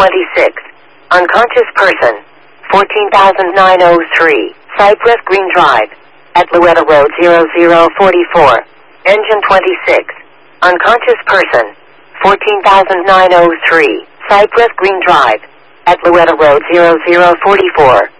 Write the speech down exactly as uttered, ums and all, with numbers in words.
twenty-six. Unconscious person. fourteen thousand nine hundred three. Cypress Green Drive. At Luetta Road zero zero four four. Engine twenty-six. Unconscious person. fourteen thousand nine hundred three. Cypress Green Drive. At Luetta Road zero zero four four.